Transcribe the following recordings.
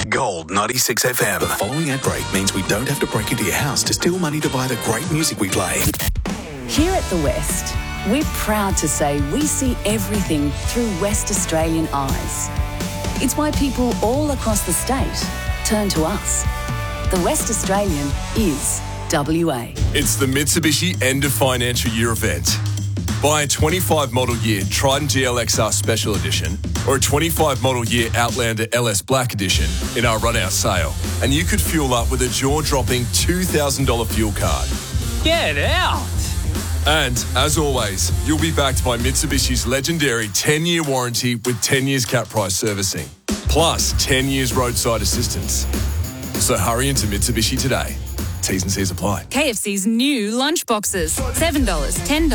Gold 96 FM. The following ad break means we don't have to break into your house to steal money to buy the great music we play. Here at The West, we're proud to say we see everything through West Australian eyes. It's why people all across the state turn to us. The West Australian is WA. It's the Mitsubishi End of Financial Year event. Buy a 25 model year Triton GLXR Special Edition or a 25 model year Outlander LS Black Edition in our run-out sale, and you could fuel up with a jaw-dropping $2,000 fuel card. Get out! And, as always, you'll be backed by Mitsubishi's legendary 10-year warranty with 10 years cap price servicing, plus 10 years roadside assistance. So hurry into Mitsubishi today. T's and C's apply. KFC's new lunch boxes. $7, $10,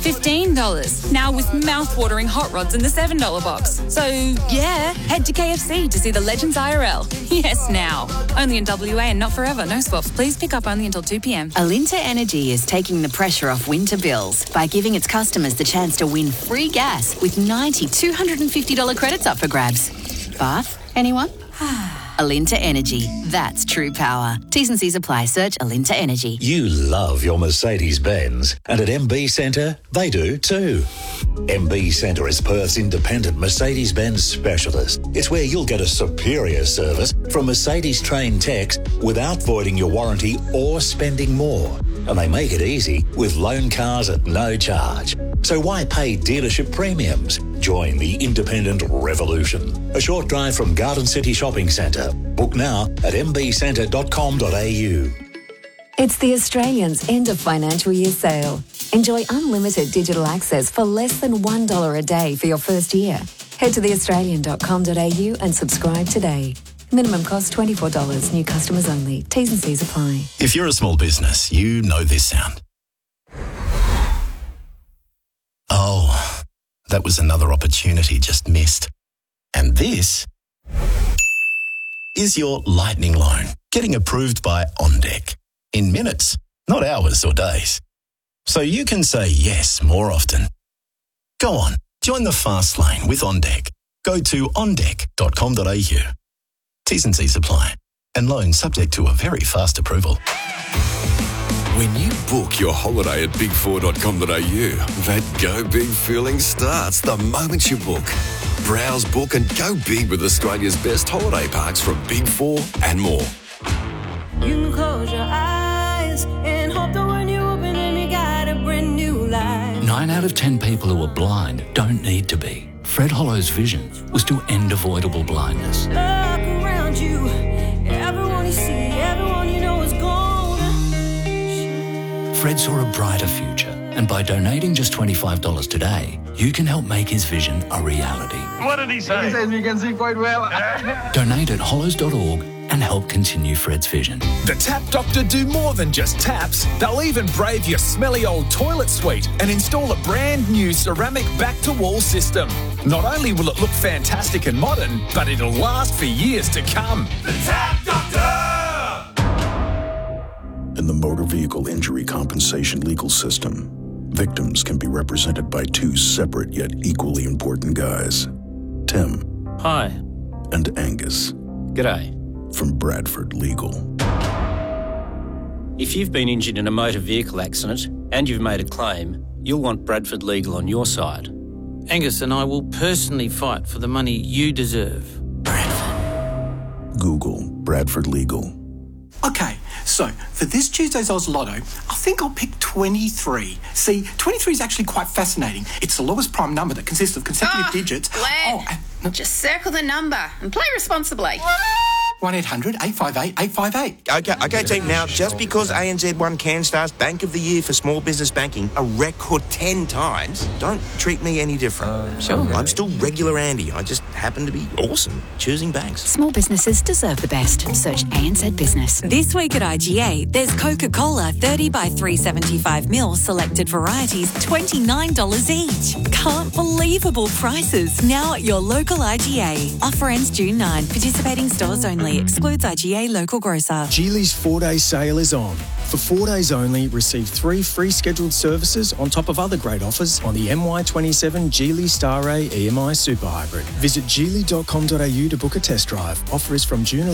$15. Now with mouth-watering hot rods in the $7 box. So, yeah, head to KFC to see the Legends IRL. Yes, now. Only in WA and not forever. No swaps. Please pick up only until 2 p.m. Alinta Energy is taking the pressure off winter bills by giving its customers the chance to win free gas with 90 $250 credits up for grabs. Bath? Anyone? Alinta Energy. That's true power. T's and C's apply. Search Alinta Energy. You love your Mercedes-Benz, and at MB Centre, they do too. MB Centre is Perth's independent Mercedes-Benz specialist. It's where you'll get a superior service from Mercedes-trained techs without voiding your warranty or spending more. And they make it easy with loan cars at no charge. So why pay dealership premiums? Join the independent revolution. A short drive from Garden City Shopping Centre. Book now at mbcentre.com.au. It's the Australians' end of financial year sale. Enjoy unlimited digital access for less than $1 a day for your first year. Head to theaustralian.com.au and subscribe today. Minimum cost $24. New customers only. T's and C's apply. If you're a small business, you know this sound. Oh, that was another opportunity just missed. And this is your lightning loan getting approved by OnDeck in minutes, not hours or days. So you can say yes more often. Go on, join the fast lane with OnDeck. Go to ondeck.com.au. T's and C's apply. And loan subject to a very fast approval. When you book your holiday at big4.com.au, that go big feeling starts the moment you book. Browse, book and go big with Australia's best holiday parks from Big 4 and more. You can close your eyes and hope that when you open them you got a brand new life. 9 out of 10 people who are blind don't need to be. Fred Hollow's vision was to end avoidable blindness. Look around you, everyone you see, everyone you know is gone. Fred saw a brighter future, and by donating just $25 today, you can help make his vision a reality. What did he say? He says you can see quite well. Donate at hollows.org and help continue Fred's vision. The Tap Doctor do more than just taps. They'll even brave your smelly old toilet suite and install a brand new ceramic back-to-wall system. Not only will it look fantastic and modern, but it'll last for years to come. The Tap Doctor! In the motor vehicle injury compensation legal system, victims can be represented by two separate yet equally important guys. Tim. Hi. And Angus. G'day. From Bradford Legal. If you've been injured in a motor vehicle accident and you've made a claim, you'll want Bradford Legal on your side. Angus and I will personally fight for the money you deserve. Bradford. Google Bradford Legal. Okay, so for this Tuesday's Oz Lotto, I think I'll pick 23. See, 23 is actually quite fascinating. It's the lowest prime number that consists of consecutive digits. Glenn, just circle the number and play responsibly. 1-800-858-858. Okay, team. Now, just because ANZ won CanStar's Bank of the Year for Small Business Banking a record 10 times, don't treat me any different. Sure. I'm still regular Andy. I just happen to be awesome choosing banks. Small businesses deserve the best. Search ANZ Business. This week at IGA, there's Coca-Cola 30 by 375 ml selected varieties, $29 each. Can't believable prices now at your local IGA. Offer ends June 9. Participating stores only. Excludes IGA local grocer. Geely's 4-day sale is on. For 4 days only, receive 3 free scheduled services on top of other great offers on the MY27 Geely Star A EMI Super Hybrid. Visit geely.com.au to book a test drive. Offer is from June